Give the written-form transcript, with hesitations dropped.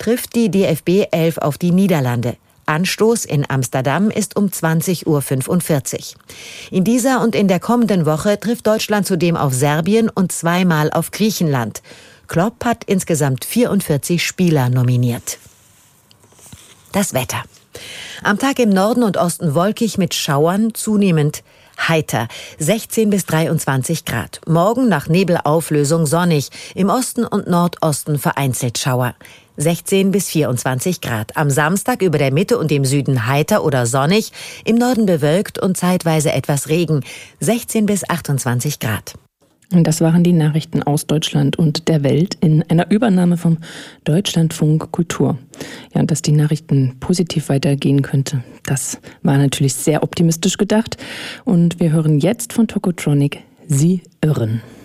trifft die DFB 11 auf die Niederlande. Anstoß in Amsterdam ist um 20:45 Uhr. In dieser und in der kommenden Woche trifft Deutschland zudem auf Serbien und zweimal auf Griechenland. Klopp hat insgesamt 44 Spieler nominiert. Das Wetter. Am Tag im Norden und Osten wolkig mit Schauern, zunehmend heiter, 16 bis 23 Grad. Morgen nach Nebelauflösung sonnig, im Osten und Nordosten vereinzelt Schauer. 16 bis 24 Grad. Am Samstag über der Mitte und dem Süden heiter oder sonnig, im Norden bewölkt und zeitweise etwas Regen. 16 bis 28 Grad. Und das waren die Nachrichten aus Deutschland und der Welt in einer Übernahme vom Deutschlandfunk Kultur. Ja, und dass die Nachrichten positiv weitergehen könnte, das war natürlich sehr optimistisch gedacht. Und wir hören jetzt von Tokotronic, Sie irren.